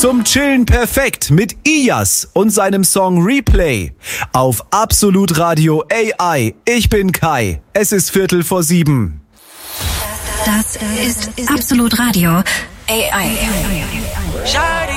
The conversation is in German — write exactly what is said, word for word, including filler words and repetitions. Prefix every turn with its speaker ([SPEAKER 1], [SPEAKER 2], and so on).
[SPEAKER 1] Zum Chillen perfekt mit Iyas und seinem Song Replay. Auf Absolut Radio A I. Ich bin Kai. Es ist Viertel vor sieben.
[SPEAKER 2] Das ist Absolut Radio A I.